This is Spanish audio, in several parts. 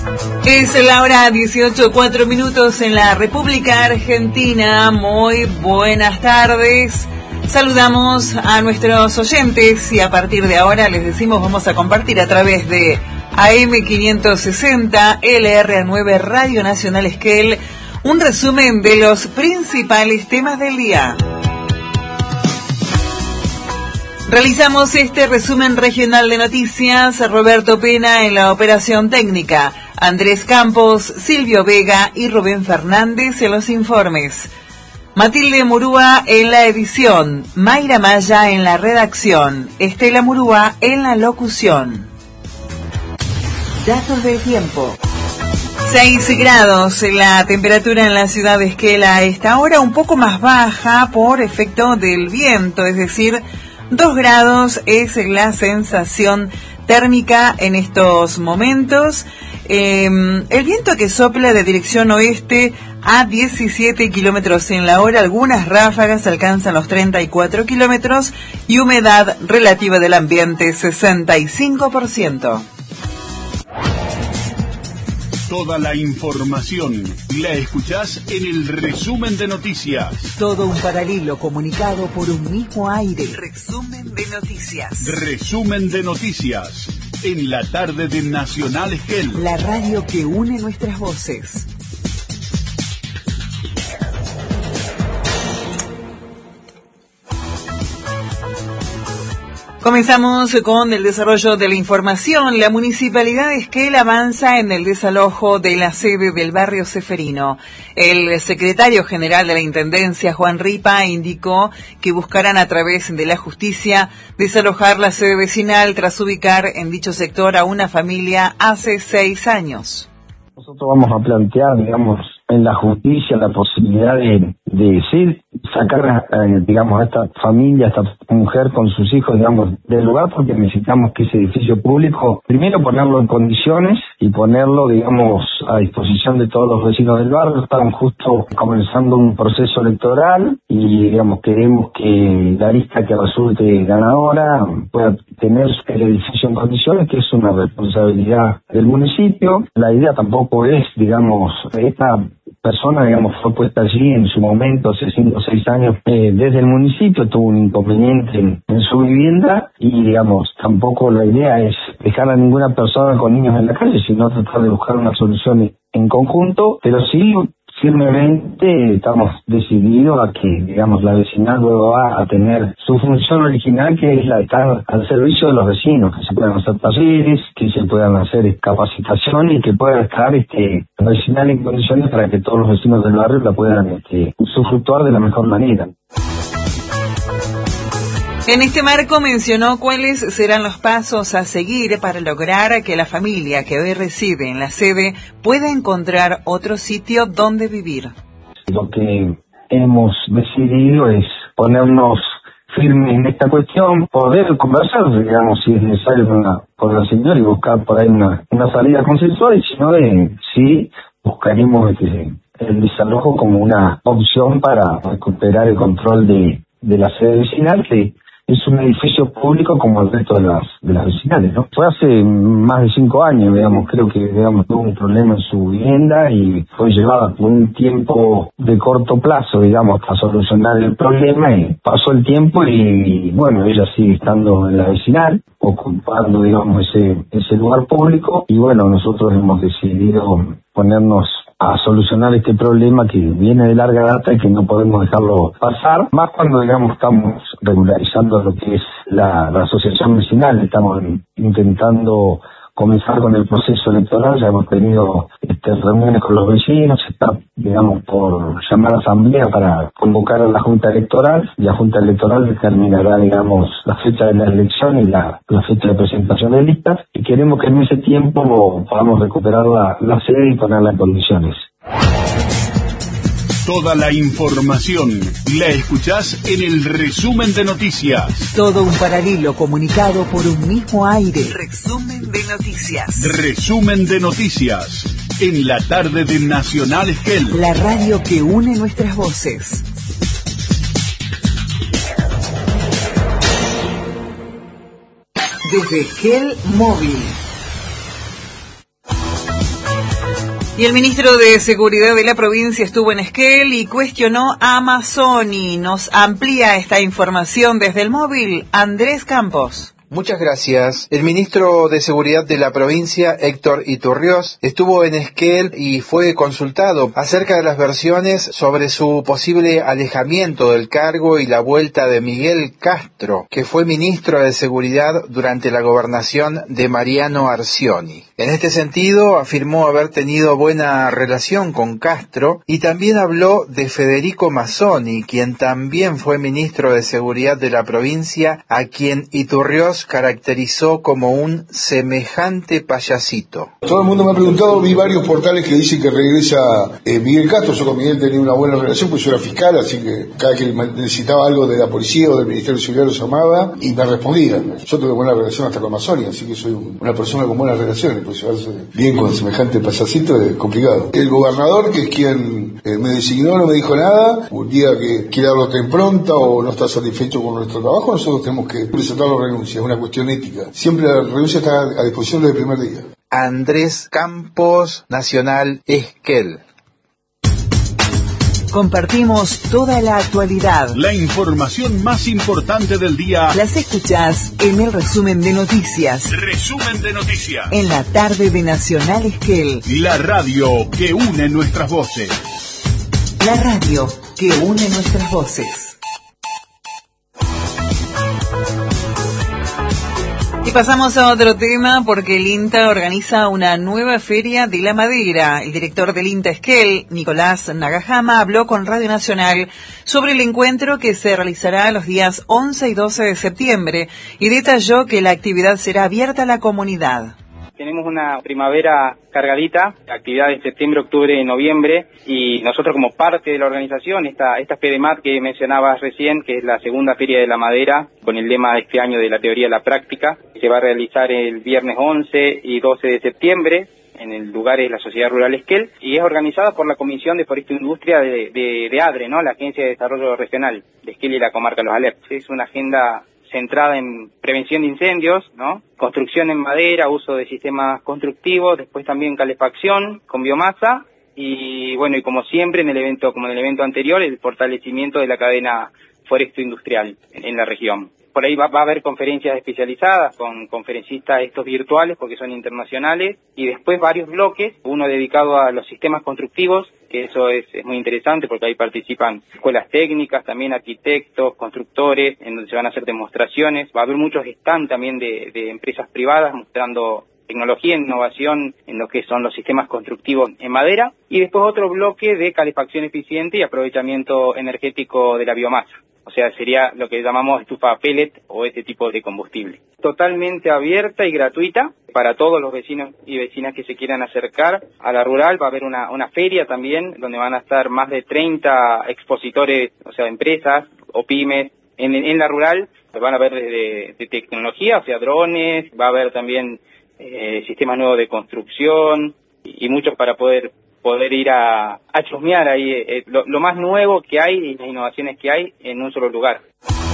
Es la hora 18:04 en la República Argentina. Muy buenas tardes. Saludamos a nuestros oyentes y a partir de ahora les decimos vamos a compartir a través de AM560 LRA9 Radio Nacional Esquel un resumen de los principales temas del día. Realizamos este resumen regional de noticias. Roberto Pena en la operación técnica, Andrés Campos, Silvio Vega y Rubén Fernández en los informes. Matilde Murúa en la edición, Mayra Maya en la redacción, Estela Murúa en la locución. Datos del tiempo. 6 grados la temperatura en la ciudad de Esquel a esta hora, un poco más baja por efecto del viento, es decir, 2 grados es la sensación térmica en estos momentos. El viento que sopla de dirección oeste a 17 kilómetros en la hora, algunas ráfagas alcanzan los 34 kilómetros y humedad relativa del ambiente 65%. Toda la información la escuchás en el resumen de noticias. Todo un paralelo comunicado por un mismo aire. Resumen de noticias. Resumen de noticias en la tarde de Nacional Esquel. La radio que une nuestras voces. Comenzamos con el desarrollo de la información. La Municipalidad de Esquel avanza en el desalojo de la sede del barrio Ceferino. El secretario general de la Intendencia, Juan Ripa, indicó que buscarán a través de la justicia desalojar la sede vecinal tras ubicar en dicho sector a una familia hace 6 años. Nosotros vamos a plantear, en la justicia la posibilidad de sacar, a esta familia, a esta mujer con sus hijos, del lugar, porque necesitamos que ese edificio público, primero ponerlo en condiciones y ponerlo, a disposición de todos los vecinos del barrio. Están justo comenzando un proceso electoral y, queremos que la lista que resulte ganadora pueda tener el edificio en condiciones, que es una responsabilidad del municipio. La idea tampoco es, esta persona, fue puesta allí en su momento, hace 5 o 6 años, desde el municipio, tuvo un inconveniente en su vivienda y, tampoco la idea es dejar a ninguna persona con niños en la calle, sino tratar de buscar una solución en conjunto, pero sí, firmemente estamos decididos a que, la vecinal luego va a tener su función original, que es la de estar al servicio de los vecinos, que se puedan hacer talleres, que se puedan hacer capacitaciones y que pueda estar la vecinal en condiciones para que todos los vecinos del barrio la puedan usufructuar de la mejor manera. En este marco mencionó cuáles serán los pasos a seguir para lograr que la familia que hoy reside en la sede pueda encontrar otro sitio donde vivir. Lo que hemos decidido es ponernos firmes en esta cuestión, poder conversar, si es necesario con la señora y buscar por ahí una salida consensual, y si no, sí buscaremos el desalojo como una opción para recuperar el control de la sede vecinal, que es un edificio público como el resto de las vecinales, ¿no? Fue hace más de 5 años, creo que, tuvo un problema en su vivienda y fue llevada por un tiempo de corto plazo, hasta solucionar el problema, y pasó el tiempo y ella sigue estando en la vecinal, ocupando, ese lugar público, y nosotros hemos decidido ponernos a solucionar este problema que viene de larga data y que no podemos dejarlo pasar, más cuando, estamos regularizando lo que es la asociación vecinal. Estamos intentando comenzar con el proceso electoral, ya hemos tenido reuniones con los vecinos, está, por llamar a asamblea para convocar a la Junta Electoral, y la Junta Electoral determinará, la fecha de la elección y la fecha de presentación de listas, y queremos que en ese tiempo podamos recuperar la sede y ponerla en condiciones. Toda la información la escuchás en el resumen de noticias. Todo un paralelo comunicado por un mismo aire. Resumen de noticias. Resumen de noticias en la tarde de Nacional Esquel. La radio que une nuestras voces. Desde Esquel Móvil. Y el ministro de Seguridad de la provincia estuvo en Esquel y cuestionó a Mazzoni. Nos amplía esta información desde el móvil Andrés Campos. Muchas gracias. El ministro de Seguridad de la provincia, Héctor Iturrioz, estuvo en Esquel y fue consultado acerca de las versiones sobre su posible alejamiento del cargo y la vuelta de Miguel Castro, que fue ministro de Seguridad durante la gobernación de Mariano Arcioni. En este sentido, afirmó haber tenido buena relación con Castro y también habló de Federico Mazzoni, quien también fue ministro de Seguridad de la provincia, a quien Iturrioz caracterizó como un semejante payasito. Todo el mundo me ha preguntado, vi varios portales que dicen que regresa Miguel Castro. Yo con Miguel tenía una buena relación, pues yo era fiscal, así que cada que necesitaba algo de la policía o del Ministerio de Seguridad lo llamaba y me respondía. Yo tuve buena relación hasta con Mazzoni, así que soy una persona con buenas relaciones, pues llevarse bien con semejante payasito es complicado. El gobernador, que es quien me designó, no me dijo nada. Un día que quiere darlo en pronta o no está satisfecho con nuestro trabajo, nosotros tenemos que presentar la renuncia. Es una cuestión ética. Siempre la renuncia está a disposición desde el primer día. Andrés Campos, Nacional Esquel. Compartimos toda la actualidad. La información más importante del día. Las escuchás en el resumen de noticias. Resumen de noticias. En la tarde de Nacional Esquel. La radio que une nuestras voces. La radio que une nuestras voces. Y pasamos a otro tema porque el INTA organiza una nueva feria de la madera. El director del INTA Esquel, Nicolás Nagajama, habló con Radio Nacional sobre el encuentro que se realizará los días 11 y 12 de septiembre y detalló que la actividad será abierta a la comunidad. Tenemos una primavera cargadita, actividades de septiembre, octubre y noviembre, y nosotros como parte de la organización, esta FEDEMAT que mencionabas recién, que es la segunda Feria de la Madera, con el lema de este año de la teoría a la práctica, se va a realizar el viernes 11 y 12 de septiembre, en el lugar de la Sociedad Rural Esquel, y es organizada por la Comisión de Forestal e Industria de ADRE, ¿no? La Agencia de Desarrollo Regional de Esquel y la comarca Los Alerces. Es una agenda centrada en prevención de incendios, ¿no? Construcción en madera, uso de sistemas constructivos, después también calefacción con biomasa y bueno, y como siempre en el evento anterior, el fortalecimiento de la cadena foresto-industrial en la región. Por ahí va a haber conferencias especializadas con conferencistas estos virtuales porque son internacionales y después varios bloques, uno dedicado a los sistemas constructivos, que eso es muy interesante porque ahí participan escuelas técnicas, también arquitectos, constructores, en donde se van a hacer demostraciones. Va a haber muchos stand también de empresas privadas mostrando tecnología e innovación en lo que son los sistemas constructivos en madera y después otro bloque de calefacción eficiente y aprovechamiento energético de la biomasa. O sea, sería lo que llamamos estufa pellet o este tipo de combustible. Totalmente abierta y gratuita para todos los vecinos y vecinas que se quieran acercar a la rural. Va a haber una feria también donde van a estar más de 30 expositores, o sea, empresas o pymes en la rural. Van a haber de tecnología, o sea, drones, va a haber también sistemas nuevos de construcción y muchos para poder ir a chusmear ahí lo más nuevo que hay y las innovaciones que hay en un solo lugar.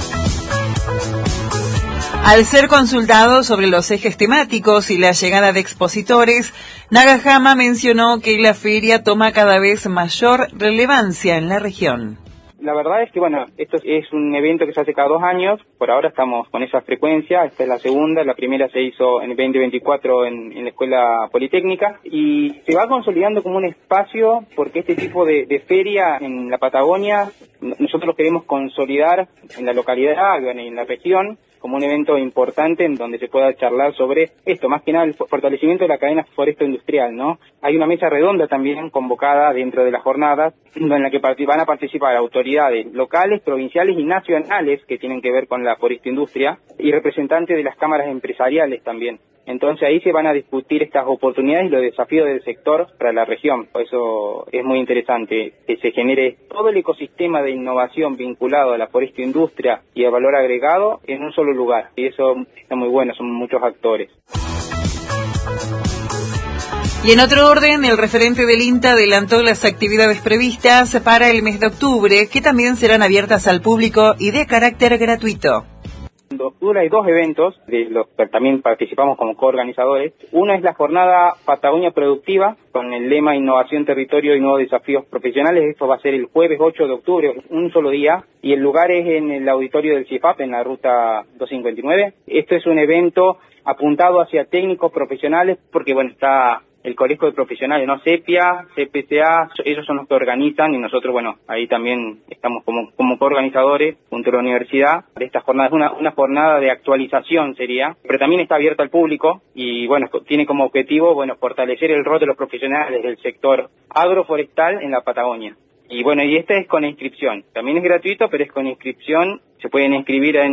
Al ser consultado sobre los ejes temáticos y la llegada de expositores, Nagajama mencionó que la feria toma cada vez mayor relevancia en la región. La verdad es que, bueno, esto es un evento que se hace cada 2 años, por ahora estamos con esa frecuencia, esta es la segunda, la primera se hizo en el 2024 en la Escuela Politécnica, y se va consolidando como un espacio, porque este tipo de feria en la Patagonia, nosotros lo queremos consolidar en la localidad, en la región, como un evento importante en donde se pueda charlar sobre esto, más que nada el fortalecimiento de la cadena foresto-industrial, ¿no? Hay una mesa redonda también convocada dentro de las jornadas, en la que van a participar autoridades locales, provinciales y nacionales que tienen que ver con la foresto-industria y representantes de las cámaras empresariales también. Entonces ahí se van a discutir estas oportunidades y los desafíos del sector para la región. Por eso es muy interesante que se genere todo el ecosistema de innovación vinculado a la foresto-industria y al valor agregado en un solo lugar. Y eso está muy bueno, son muchos actores. Y en otro orden, el referente del INTA adelantó las actividades previstas para el mes de octubre, que también serán abiertas al público y de carácter gratuito. De octubre hay 2 eventos, de los que también participamos como coorganizadores. Uno es la jornada Patagonia Productiva, con el lema Innovación, Territorio y Nuevos Desafíos Profesionales. Esto va a ser el jueves 8 de octubre, un solo día, y el lugar es en el auditorio del CIEFAP, en la ruta 259. Esto es un evento apuntado hacia técnicos profesionales, porque bueno, está el Colegio de Profesionales, ¿no? CEPIA, CPCA, ellos son los que organizan, y nosotros, bueno, ahí también estamos como coorganizadores junto a la universidad de estas jornadas. Una jornada de actualización sería, pero también está abierta al público, y bueno, tiene como objetivo, bueno, fortalecer el rol de los profesionales del sector agroforestal en la Patagonia. Y bueno, y este es con inscripción. También es gratuito, pero es con inscripción. Se pueden inscribir en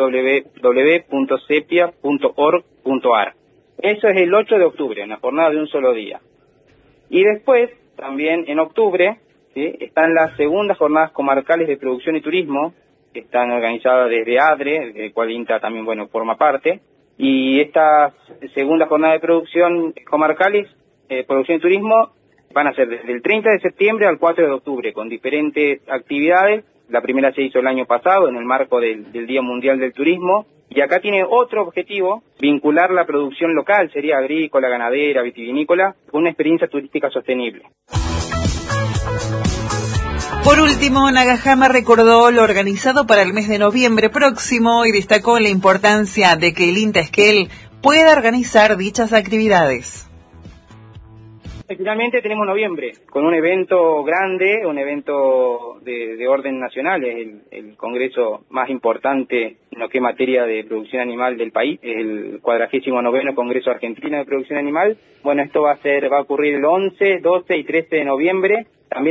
www.sepia.org.ar. Eso es el 8 de octubre, una jornada de un solo día. Y después, también en octubre, ¿sí?, están las segundas jornadas comarcales de producción y turismo, que están organizadas desde ADRE, del cual INTA también, bueno, forma parte. Y estas segundas jornadas de producción comarcales, producción y turismo, van a ser desde el 30 de septiembre al 4 de octubre, con diferentes actividades. La primera se hizo el año pasado, en el marco del Día Mundial del Turismo. Y acá tiene otro objetivo, vincular la producción local, sería agrícola, ganadera, vitivinícola, con una experiencia turística sostenible. Por último, Nagahama recordó lo organizado para el mes de noviembre próximo y destacó la importancia de que el INTA Esquel pueda organizar dichas actividades. Finalmente tenemos noviembre, con un evento grande, un evento de orden nacional, es el congreso más importante en lo que es materia de producción animal del país, es el 49º Congreso Argentino de Producción Animal. Bueno, esto va a ocurrir el 11, 12 y 13 de noviembre. También